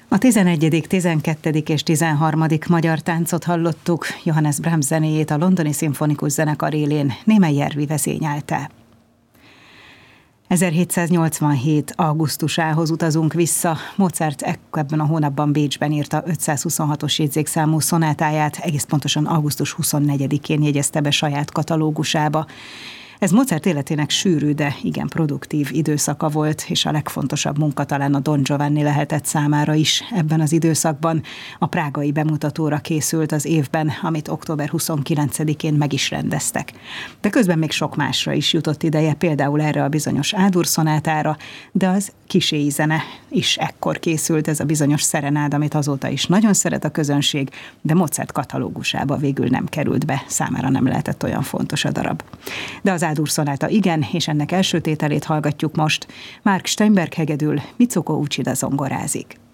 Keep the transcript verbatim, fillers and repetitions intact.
A tizenegyedik, tizenkettedik és tizenharmadik magyar táncot hallottuk, Johannes Brahms zenéjét a Londoni Szimfonikus Zenekar élén Németh Järvi vezényelte. ezerhétszáznyolcvanhét. augusztusához utazunk vissza. Mozart ebben a hónapban Bécsben írta ötszázhuszonhatos jegyzékszámú szonátáját, egész pontosan augusztus huszonnegyedikén jegyezte be saját katalógusába. Ez Mozart életének sűrű, de igen produktív időszaka volt, és a legfontosabb munka talán a Don Giovanni lehetett számára is ebben az időszakban. A prágai bemutatóra készült az évben, amit október huszonkilencedikén meg is rendeztek. De közben még sok másra is jutott ideje, például erre a bizonyos A-dur szonátára, de az kísérői zene is ekkor készült, ez a bizonyos szerenád, amit azóta is nagyon szeret a közönség, de Mozart katalógusába végül nem került be, számára nem lehetett olyan fontos a darab. De az A-dur szonáta igen, és ennek első tételét hallgatjuk most. Mark Steinberg hegedül, Mitsuko Uchida zongorázik.